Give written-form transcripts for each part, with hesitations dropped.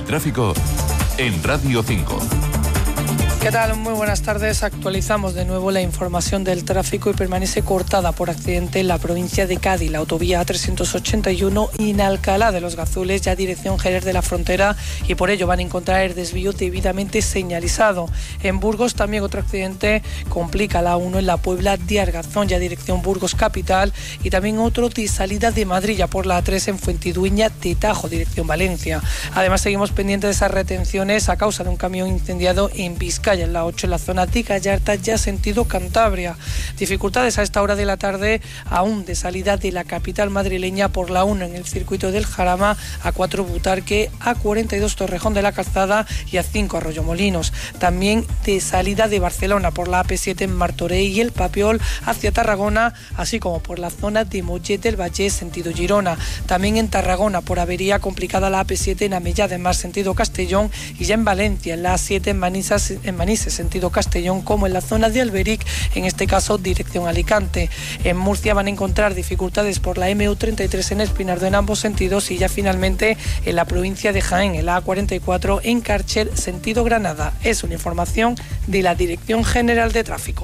tráfico en Radio 5. ¿Qué tal? Muy buenas tardes. Actualizamos de nuevo la información del tráfico y permanece cortada por accidente en la provincia de Cádiz. La autovía A381 en Alcalá de los Gazules, ya dirección Jerez de la Frontera, y por ello van a encontrar el desvío debidamente señalizado. En Burgos también otro accidente complica la A1 en la Puebla de Argazón, ya dirección Burgos Capital, y también otro de salida de Madrid ya por la A3 en Fuentidueña de Tajo, dirección Valencia. Además seguimos pendientes de esas retenciones a causa de un camión incendiado en Vizcaya, en la 8, en la zona de Gallarta, ya sentido Cantabria. Dificultades a esta hora de la tarde aún de salida de la capital madrileña por la 1 en el circuito del Jarama, A4 Butarque, A42 Torrejón de la Calzada y A5 Arroyomolinos. También de salida de Barcelona por la AP7 en Martorell y el Papiol hacia Tarragona, así como por la zona de Mollet del Vallès sentido Girona. También en Tarragona por avería complicada la AP7 en Amellá de Mar sentido Castellón, y ya en Valencia en la A7 en Manises sentido Castellón, como en la zona de Alberic, en este caso dirección Alicante. En Murcia van a encontrar dificultades por la MU33 en Espinardo en ambos sentidos, y ya finalmente en la provincia de Jaén, en la A44 en Càrcer sentido Granada. Es una información de la Dirección General de Tráfico.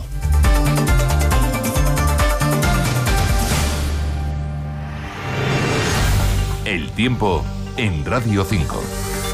El tiempo en Radio 5.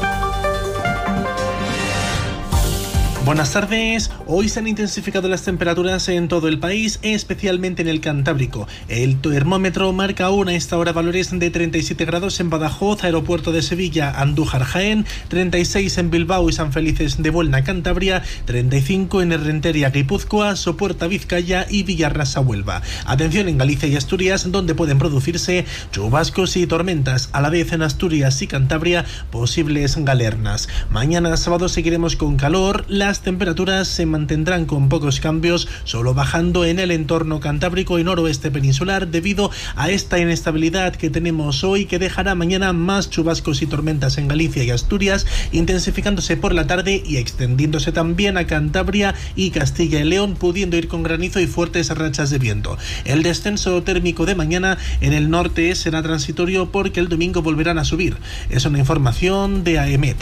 Buenas tardes. Hoy se han intensificado las temperaturas en todo el país, especialmente en el Cantábrico. El termómetro marca aún a esta hora valores de 37 grados en Badajoz, Aeropuerto de Sevilla, Andújar, Jaén, 36 en Bilbao y San Felices de Buelna, Cantabria, 35 en Errenteria, Guipúzcoa, Sopuerta, Vizcaya y Villarrasa, Huelva. Atención en Galicia y Asturias, donde pueden producirse chubascos y tormentas. A la vez en Asturias y Cantabria, posibles galernas. Mañana sábado seguiremos con calor. Las temperaturas se mantendrán con pocos cambios, solo bajando en el entorno cantábrico y noroeste peninsular debido a esta inestabilidad que tenemos hoy, que dejará mañana más chubascos y tormentas en Galicia y Asturias, intensificándose por la tarde y extendiéndose también a Cantabria y Castilla y León, pudiendo ir con granizo y fuertes rachas de viento. El descenso térmico de mañana en el norte será transitorio porque el domingo volverán a subir. Es una información de AEMET.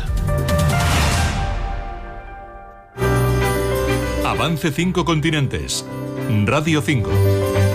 Avance 5 continentes. Radio 5.